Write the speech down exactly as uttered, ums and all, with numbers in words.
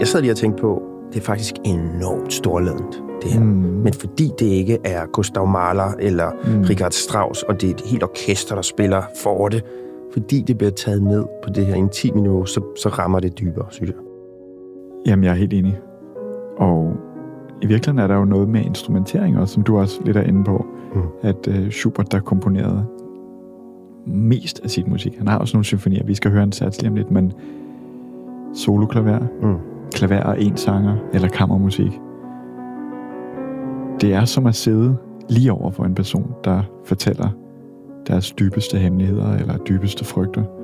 jeg sad lige og tænkte på, det er faktisk enormt storladent, det her. Mm. Men fordi det ikke er Gustav Mahler eller mm. Richard Strauss, og det er et helt orkester, der spiller for det, fordi det bliver taget ned på det her intime niveau, så, så rammer det dybere, synes jeg. Jamen, jeg er helt enig. Og i virkeligheden er der jo noget med instrumentering også, som du også lidt er inde på, mm. at uh, Schubert, der komponerede mest af sit musik. Han har også nogle symfonier, vi skal høre en sats lige om lidt, men soloklaver, mm. klaver og en sanger, eller kammermusik. Det er som at sidde lige over for en person, der fortæller deres dybeste hemmeligheder, eller dybeste frygter.